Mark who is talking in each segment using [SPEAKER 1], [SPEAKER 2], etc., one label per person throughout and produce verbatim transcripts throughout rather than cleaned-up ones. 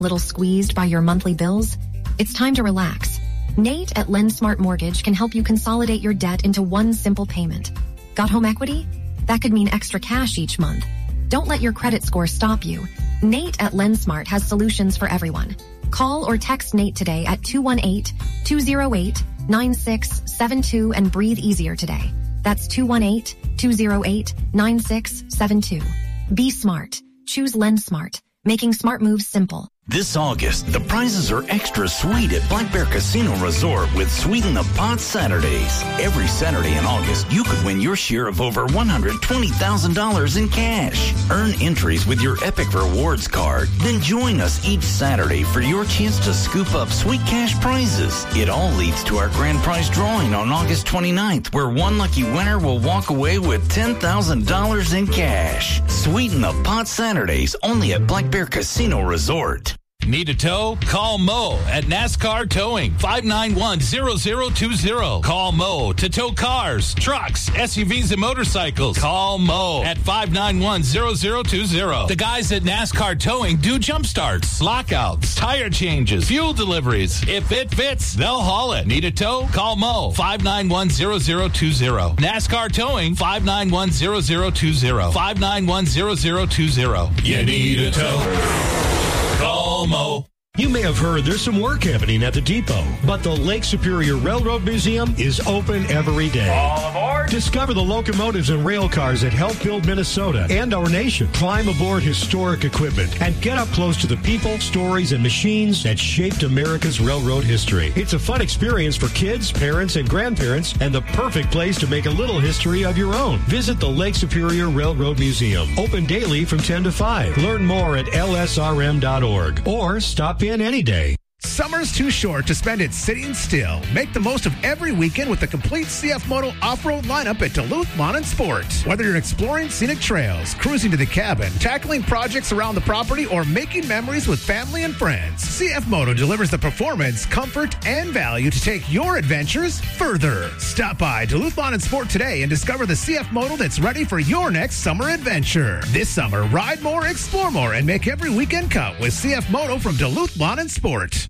[SPEAKER 1] Little squeezed by your monthly bills? It's time to relax. Nate at LendSmart Mortgage can help you consolidate your debt into one simple payment. Got home equity? That could mean extra cash each month. Don't let your credit score stop you. Nate at LendSmart has solutions for everyone. Call or text Nate today at two one eight, two oh eight, nine six seven two and breathe easier today. That's two one eight, two oh eight, nine six seven two. Be smart. Choose LendSmart, making smart moves simple.
[SPEAKER 2] This August, the prizes are extra sweet at Black Bear Casino Resort with Sweeten the Pot Saturdays. Every Saturday in August, you could win your share of over one hundred twenty thousand dollars in cash. Earn entries with your Epic Rewards card. Then join us each Saturday for your chance to scoop up sweet cash prizes. It all leads to our grand prize drawing on August twenty-ninth, where one lucky winner will walk away with ten thousand dollars in cash. Sweeten the Pot Saturdays only at Black Bear Casino Resort.
[SPEAKER 3] Need a tow? Call Mo at NASCAR Towing, five nine one, zero zero two zero. Call Mo to tow cars, trucks, S U Vs, and motorcycles. Call Mo at five nine one, zero zero two zero. The guys at NASCAR Towing do jump starts, lockouts, tire changes, fuel deliveries. If it fits, they'll haul it. Need a tow? Call Mo, five nine one, zero zero two zero. NASCAR Towing, five nine one, zero zero two zero. five nine one, zero zero two zero. You need a tow? Call Mo.
[SPEAKER 4] You may have heard there's some work happening at the depot, but the Lake Superior Railroad Museum is open every day.
[SPEAKER 5] All aboard!
[SPEAKER 4] Discover the locomotives and rail cars that helped build Minnesota and our nation. Climb aboard historic equipment and get up close to the people, stories, and machines that shaped America's railroad history. It's a fun experience for kids, parents, and grandparents, and the perfect place to make a little history of your own. Visit the Lake Superior Railroad Museum. Open daily from ten to five. Learn more at L S R M dot org or stop in any day.
[SPEAKER 6] Summer's too short to spend it sitting still. Make the most of every weekend with the complete C F Moto off-road lineup at Duluth Lawn and Sport. Whether you're exploring scenic trails, cruising to the cabin, tackling projects around the property, or making memories with family and friends, C F Moto delivers the performance, comfort, and value to take your adventures further. Stop by Duluth Lawn and Sport today and discover the C F Moto that's ready for your next summer adventure. This summer, ride more, explore more, and make every weekend count with C F Moto from Duluth Lawn and Sport.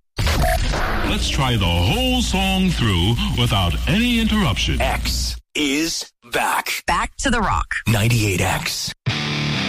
[SPEAKER 7] Let's try the whole song through without any interruption.
[SPEAKER 2] X is back.
[SPEAKER 8] Back to the rock.
[SPEAKER 2] ninety-eight X.